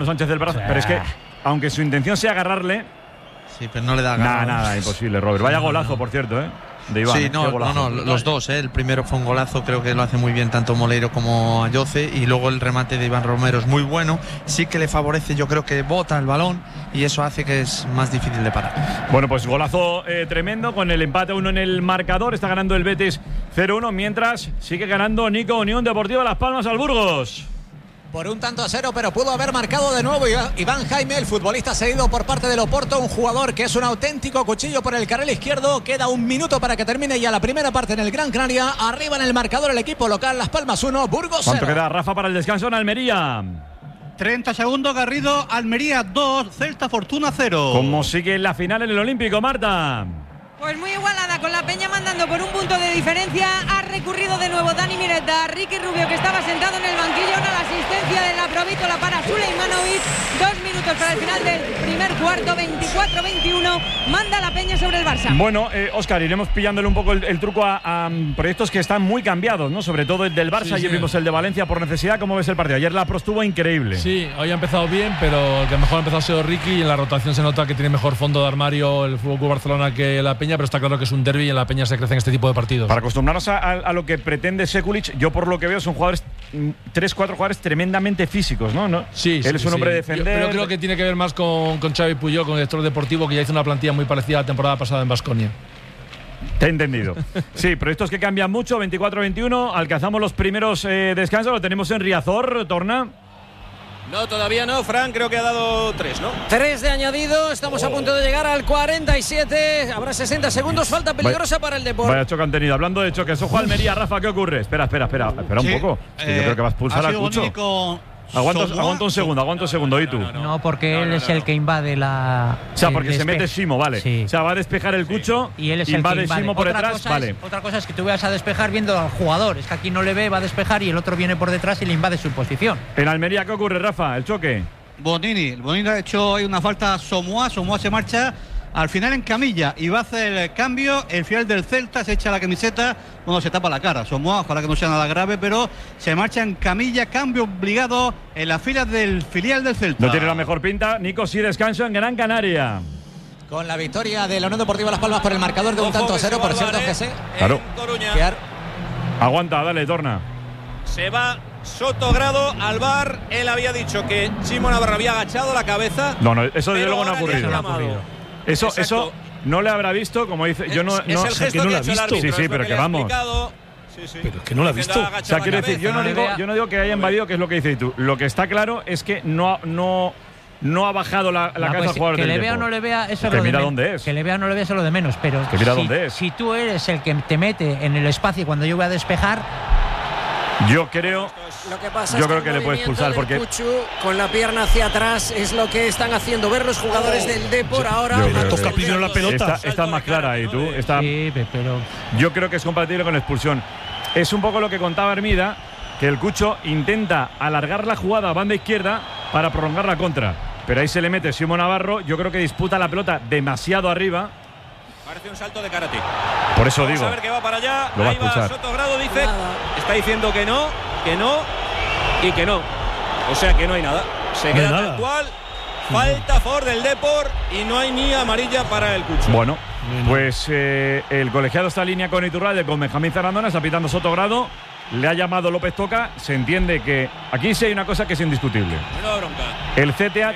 Sánchez del brazo, pero es que, aunque su intención sea agarrarle. Sí, pero no le da ganas. Nada, imposible, Robert. Vaya golazo, por cierto, de Iván. Sí, no, los dos, el primero fue un golazo, creo que lo hace muy bien tanto Moleiro como Ayoce, y luego el remate de Iván Romero es muy bueno, sí que le favorece, yo creo que bota el balón y eso hace que es más difícil de parar. Bueno, pues golazo tremendo con el empate 1 en el marcador, está ganando el Betis 0-1, mientras sigue ganando Nico Unión Deportiva Las Palmas al Burgos. Por 1-0, pero pudo haber marcado de nuevo Iván Jaime, el futbolista cedido por parte del Oporto, un jugador que es un auténtico cuchillo por el carril izquierdo. Queda un minuto para que termine ya la primera parte en el Gran Canaria. Arriba en el marcador el equipo local, Las Palmas 1, Burgos 0. ¿Cuánto queda, Rafa, para el descanso en Almería? 30 segundos, Garrido, Almería 2, Celta Fortuna 0. ¿Cómo sigue la final en el Olímpico, Marta? Pues muy igualada, con la Peña mandando por un punto de diferencia. Ha recurrido de nuevo Dani Mireta, Ricky Rubio, que estaba sentado en el banquillo. Ahora la asistencia de la Provítola para Suleimanovic. 2 minutos para el final del primer cuarto, 24-21. Manda la Peña sobre el Barça. Bueno, Óscar, iremos pillándole un poco el truco a proyectos que están muy cambiados, ¿no? Sobre todo el del Barça, ayer vimos el de Valencia por necesidad. ¿Cómo ves el partido? Ayer la Pro estuvo increíble. Sí, hoy ha empezado bien, pero el que mejor ha empezado ha sido Ricky, y en la rotación se nota que tiene mejor fondo de armario el FC Barcelona que la Peña, pero está claro que es un derbi y en la Peña se crece en este tipo de partidos. Para acostumbrarnos a lo que pretende Sekulic, yo por lo que veo son jugadores, 3-4 jugadores tremendamente físicos, ¿no? Sí, él es un hombre de defender. Yo creo que tiene que ver más con Xavi Puyol, con el director deportivo, que ya hizo una plantilla muy parecida a la temporada pasada en Baskonia. Te he entendido. Sí, proyectos que cambian mucho, 24-21, alcanzamos los primeros descansos, lo tenemos en Riazor, Torna. No, todavía no, Fran, creo que ha dado 3, ¿no? 3 de añadido, estamos a punto de llegar al 47. Habrá 60 segundos, falta peligrosa para el Depor. Vaya choque han tenido. Hablando de choques, ojo Almería, Rafa, ¿qué ocurre? Espera un poco. Es que yo creo que va a expulsar a Cucho. Aguanta un segundo, ¿y tú? No, porque él es el que invade la. O sea, porque se mete Simo, vale. Sí. O sea, va a despejar el Cucho y él es invade el que invade. Simo por detrás, vale. Otra cosa es que tú vayas a despejar viendo al jugador. Es que aquí no le ve, va a despejar y el otro viene por detrás y le invade su posición. En Almería, ¿qué ocurre, Rafa? ¿El choque? Bonini ha hecho hoy una falta a Somoa se marcha al final en camilla y va a hacer el cambio. El final del Celta se echa la camiseta, se tapa la cara. Somoa, ojalá que no sea nada grave, pero se marcha en camilla, cambio obligado en las filas del filial del Celta. No tiene la mejor pinta, Nico, sí descanso en Gran Canaria. Con la victoria de la Unión Deportiva Las Palmas por el marcador de 1-0, por cierto, que se. Claro. Quedar. Aguanta, dale, Torna. Se va Sotogrado al bar. Él había dicho que Chimo Navarro había agachado la cabeza. No, eso desde luego no ha ocurrido. Eso no le habrá visto, como dice. Yo no, es el gesto que no lo ha visto. Sí, pero que vamos. Sí. Pero es que no lo ha visto. O sea, quiero decir, yo no digo que haya invadido, que es lo que dices tú. Lo que está claro es que no ha bajado la cabeza al jugador que del le vea o no le vea, eso es lo de mira menos. dónde es. Que le vea o no le vea, eso es lo de menos. Pero que mira dónde es. Si tú eres el que te mete en el espacio cuando yo voy a despejar. Yo creo que le puede expulsar porque Cuchu con la pierna hacia atrás es lo que están haciendo ver los jugadores del Depor ahora. Toca primero la pelota. Está más clara ahí, tú. Sí, pero yo creo que es compatible con la expulsión. Es un poco lo que contaba Hermida, que el Cucho intenta alargar la jugada a banda izquierda para prolongar la contra. Pero ahí se le mete Simo Navarro. Yo creo que disputa la pelota demasiado arriba. Parece un salto de karate. Por eso digo. Vamos a ver que va para allá. Lo va a Ahí va expulsar. Sotogrado, dice. Está diciendo que no y que no. O sea que no hay nada. Se queda tal cual. Falta a favor del Depor y no hay ni amarilla para el Cucho. Bueno, pues el colegiado está en línea con Iturralde, con Benjamín Zarandona, está pitando Sotogrado. Le ha llamado López Toca. Se entiende que aquí sí hay una cosa que es indiscutible. Menuda bronca. El CTA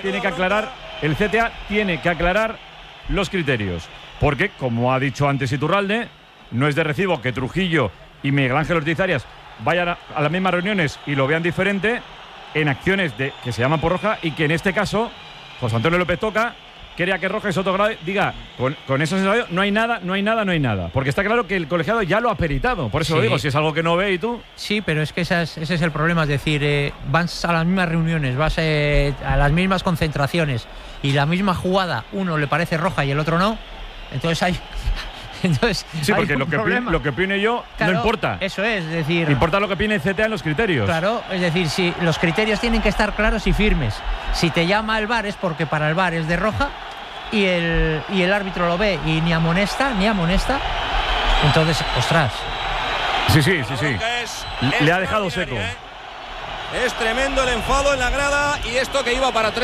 tiene que aclarar los criterios. Porque, como ha dicho antes Iturralde, no es de recibo que Trujillo y Miguel Ángel Ortiz Arias vayan a las mismas reuniones y lo vean diferente en acciones que se llaman por roja, y que en este caso José Antonio López Toca quería que Roja y Sotogrado diga con esa sensación no hay nada. Porque está claro que el colegiado ya lo ha peritado. Por eso lo digo, si es algo que no ve y tú. Sí, pero es que ese es el problema. Es decir, vas a las mismas reuniones, vas a las mismas concentraciones y la misma jugada, uno le parece roja y el otro no. Entonces hay. Sí, porque lo que opine yo, claro, no importa. Eso es decir. Importa lo que opine el CTA en los criterios. Claro, es decir, si los criterios tienen que estar claros y firmes. Si te llama el VAR es porque para el VAR es de roja y el árbitro lo ve y ni amonesta. Entonces, ostras. Sí. Le ha dejado seco. Es tremendo el enfado en la grada y esto que iba para 3.